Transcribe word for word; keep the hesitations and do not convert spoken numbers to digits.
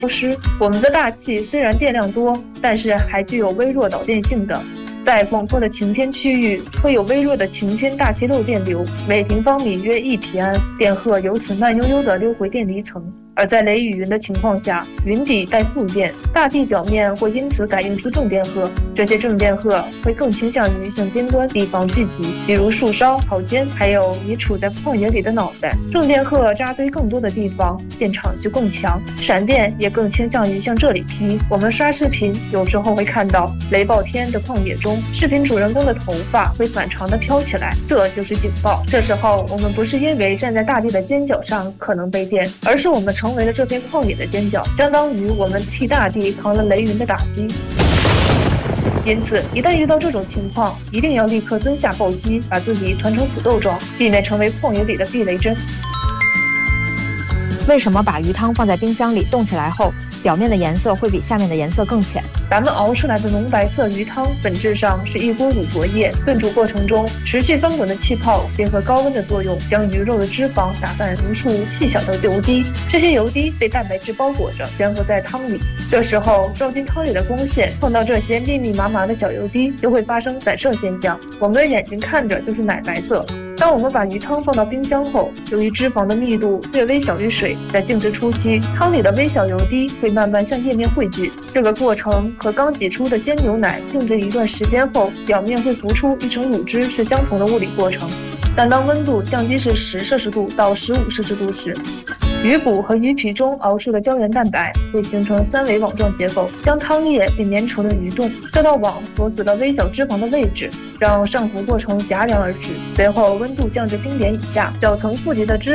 消失。我们的大气虽然电量多，但是还具有微弱导电性的。在广阔的晴天区域，会有微弱的晴天大气漏电流，每平方米约一皮安，电荷由此慢悠悠地溜回电离层。而在雷雨云的情况下，云底带负电，大地表面会因此感应出正电荷，这些正电荷会更倾向于向尖端地方聚集，比如树梢、草尖，还有你处在旷野里的脑袋。正电荷扎堆更多的地方，电场就更强，闪电也更倾向于向这里劈。我们刷视频有时候会看到雷暴天的旷野中，视频主人公的头发会反常的飘起来，这就是警报。这时候我们不是因为站在大地的尖角上可能被电，而是我们成为了这片旷野的尖角，相当于我们替大地扛了雷云的打击。因此，一旦遇到这种情况，一定要立刻蹲下抱膝，把自己团成土豆状，避免成为旷野里的避雷针。 为什么把鱼汤放在冰箱里冻起来后，表面的颜色会比下面的颜色更浅？ 咱们熬出来的浓白色鱼汤本质上是一锅卤浊液，炖煮过程中持续翻滚的气泡结合高温的作用，将鱼肉的脂肪打散无数细小的油滴，这些油滴被蛋白质包裹着，悬浮在汤里。这时候装进汤里的弓线碰到这些密密麻麻的小油滴，就会发生散射现象，我们的眼睛看着就是奶白色。当我们把鱼汤放到冰箱后，由于脂肪的密度略微小于水，在静置初期，汤里的微小油滴会慢慢向液面汇聚。这个过程和刚挤出的鲜牛奶静置一段时间后，表面会浮出一层乳汁是相同的物理过程。但当温度降低至十摄氏度到十五摄氏度时，鱼骨和鱼皮中熬出的胶原蛋白会形成三维网状结构，将汤液变粘稠的鱼冻。这道网锁死了微小脂肪的位置，让上浮过程戛然而止。随后温度降至冰点以下，表层富集的脂